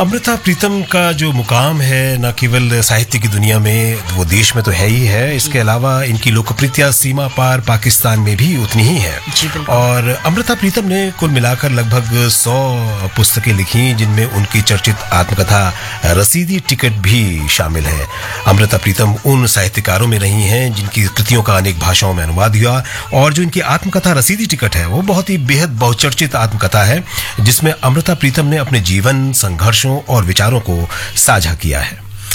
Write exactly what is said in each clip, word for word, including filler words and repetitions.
अमृता प्रीतम का जो मुकाम है न केवल साहित्य की दुनिया में, वो देश में तो है ही है, इसके अलावा इनकी लोकप्रियता सीमा पार पाकिस्तान में भी उतनी ही है। और अमृता प्रीतम ने कुल मिलाकर लगभग सौ पुस्तकें लिखी, जिनमें उनकी चर्चित आत्मकथा रसीदी टिकट भी शामिल है। अमृता प्रीतम उन साहित्यकारों में रही हैं जिनकी कृतियों का अनेक भाषाओं में अनुवाद हुआ, और जो इनकी आत्मकथा रसीदी टिकट है वो बहुत ही बेहद बहुचर्चित आत्मकथा है, जिसमें अमृता प्रीतम ने अपने जीवन, संघर्षों और विचारों को साझा किया है।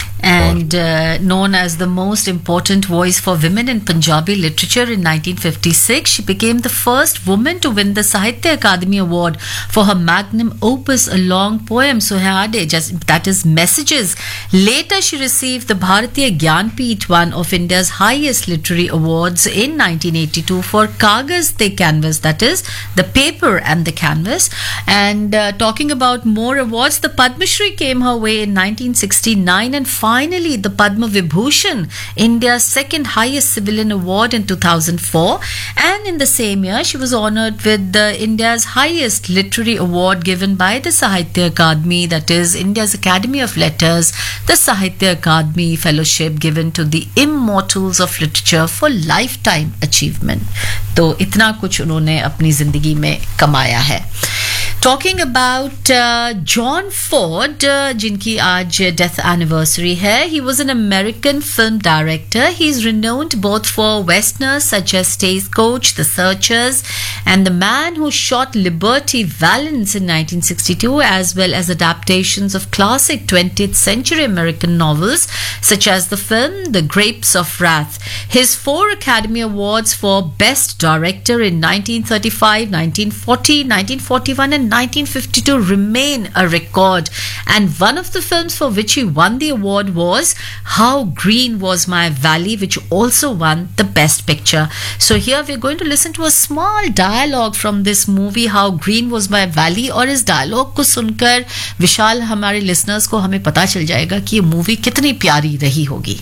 And uh, known as the most important voice for women in Punjabi literature in nineteen fifty-six, she became the first woman to win the Sahitya Akademi Award for her magnum opus, a long poem, Suhade, that is Messages. Later, she received the Bharatiya Gyanpith, one of India's highest literary awards, in nineteen eighty-two for Kagaz De Canvas, that is the paper and the canvas. And uh, talking about more awards, the Padma Shri came her way in nineteen sixty-nine, and finally the Padma Vibhushan, India's second highest civilian award, in two thousand four. And in the same year, she was honored with the India's highest literary award given by the Sahitya Akademi, that is India's Academy of Letters, the Sahitya Akademi Fellowship given to the immortals of literature for lifetime achievement. तो इतना कुछ उन्होंने अपनी जिंदगी में कमाया है. Talking about uh, John Ford, uh, जिनकी आज death anniversary है. He was an American film director. He is renowned both for westerns such as Stagecoach, The Searchers, and The Man Who Shot Liberty Valance in nineteen sixty-two, as well as adaptations of classic twentieth century American novels such as the film The Grapes of Wrath. His four Academy Awards for Best Director in nineteen thirty-five, nineteen forty, nineteen forty-one, and nineteen fifty-two remain a record, and one of the films for which he won the award was How Green Was My Valley, which also won the Best Picture. So here we're going to listen to a small dialogue from this movie How Green Was My Valley, और इस dialogue को सुनकर विशाल हमारे listeners को हमें पता चल जाएगा कि ये movie कितनी प्यारी रही होगी.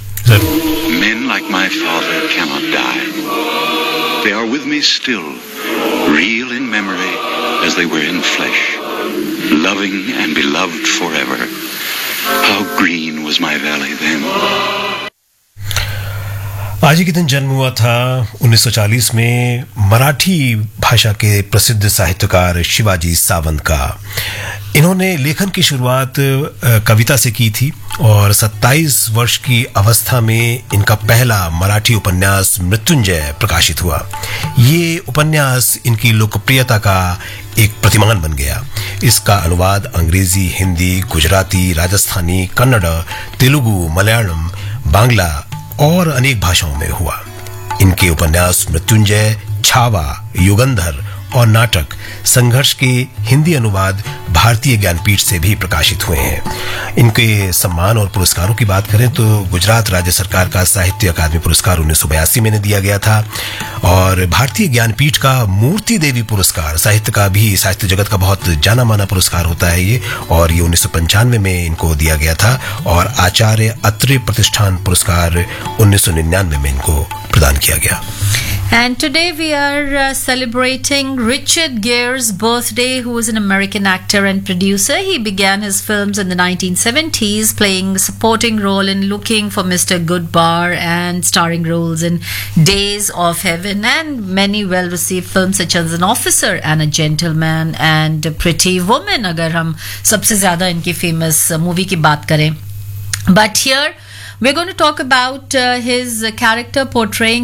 Men like my father cannot die. They are with me still, real in memory as they were in flesh, loving and beloved forever. How green was my valley then. आज ही के दिन जन्म हुआ था उन्नीस सौ चालीस में मराठी भाषा के प्रसिद्ध साहित्यकार शिवाजी सावंत का. इन्होंने लेखन की शुरुआत कविता से की थी और सत्ताईस वर्ष की अवस्था में इनका पहला मराठी उपन्यास मृत्युंजय प्रकाशित हुआ. ये उपन्यास इनकी लोकप्रियता का एक प्रतिमान बन गया. इसका अनुवाद अंग्रेजी, हिंदी, गुजराती, राजस्थानी, कन्नड़, तेलुगु, मलयालम, बांग्ला और अनेक भाषाओं में हुआ. इनके उपन्यास मृत्युंजय, छावा, युगंधर और नाटक संघर्ष के हिंदी अनुवाद भारतीय ज्ञानपीठ से भी प्रकाशित हुए हैं. इनके सम्मान और पुरस्कारों की बात करें तो गुजरात राज्य सरकार का साहित्य अकादमी पुरस्कार उन्नीस सौ बयासी में दिया गया था, और भारतीय ज्ञानपीठ का मूर्ति देवी पुरस्कार, साहित्य का भी, साहित्य जगत का बहुत जाना माना पुरस्कार होता है ये, और ये उन्नीस सौ पंचानवे में इनको दिया गया था. और आचार्य अत्रे प्रतिष्ठान पुरस्कार उन्नीस सौ निन्यानवे में इनको प्रदान किया गया. And today we are uh, celebrating Richard Gere's birthday, who is an American actor and producer. He began his films in the nineteen seventies, playing a supporting role in Looking for Mister Goodbar and starring roles in Days of Heaven and many well-received films such as An Officer and a Gentleman and Pretty Woman, अगर हम सबसे ज़्यादा इनकी famous movie की बात करें. But here we're going to talk about uh, his character portraying